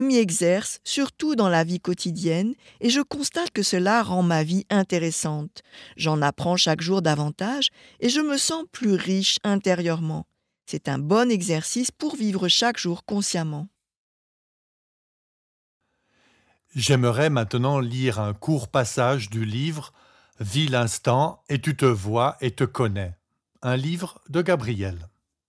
m'y exerce, surtout dans la vie quotidienne, et je constate que cela rend ma vie intéressante. J'en apprends chaque jour davantage et je me sens plus riche intérieurement. C'est un bon exercice pour vivre chaque jour consciemment. J'aimerais maintenant lire un court passage du livre Vis l'instant et tu te vois et te connais. Un livre de Gabriel.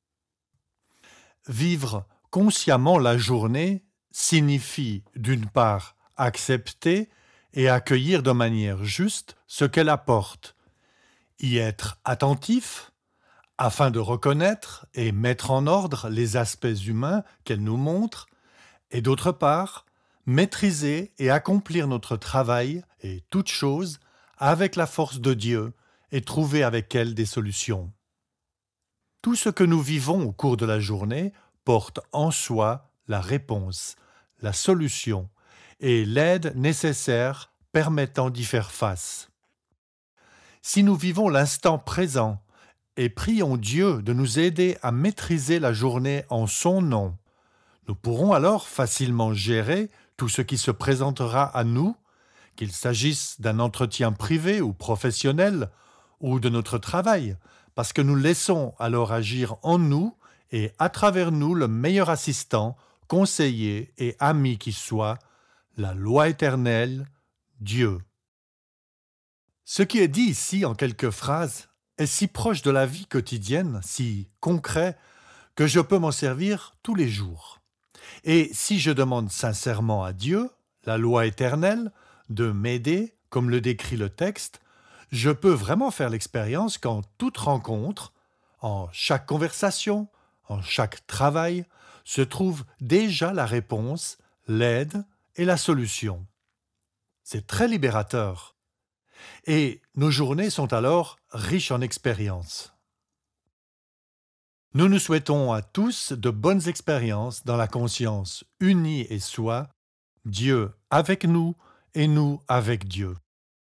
Vivre consciemment la journée signifie d'une part accepter et accueillir de manière juste ce qu'elle apporte, y être attentif afin de reconnaître et mettre en ordre les aspects humains qu'elle nous montre, et d'autre part, maîtriser et accomplir notre travail et toute chose avec la force de Dieu et trouver avec elle des solutions. Tout ce que nous vivons au cours de la journée porte en soi la réponse, la solution et l'aide nécessaire permettant d'y faire face. Si nous vivons l'instant présent et prions Dieu de nous aider à maîtriser la journée en son nom, nous pourrons alors facilement gérer tout ce qui se présentera à nous, qu'il s'agisse d'un entretien privé ou professionnel, ou de notre travail, parce que nous laissons alors agir en nous et à travers nous le meilleur assistant, conseiller et ami qui soit, la loi éternelle, Dieu. Ce qui est dit ici en quelques phrases est si proche de la vie quotidienne, si concret, que je peux m'en servir tous les jours. Et si je demande sincèrement à Dieu, la loi éternelle, de m'aider, comme le décrit le texte, je peux vraiment faire l'expérience qu'en toute rencontre, en chaque conversation, en chaque travail, se trouve déjà la réponse, l'aide et la solution. C'est très libérateur. Et nos journées sont alors riches en expériences. Nous nous souhaitons à tous de bonnes expériences dans la conscience unie et soi, Dieu avec nous et nous avec Dieu.